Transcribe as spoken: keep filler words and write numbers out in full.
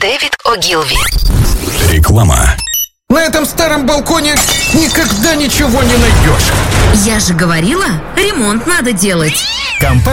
Дэвид Огилви. Реклама. На этом старом балконе никогда ничего не найдешь. Я же говорила, ремонт надо делать. Компания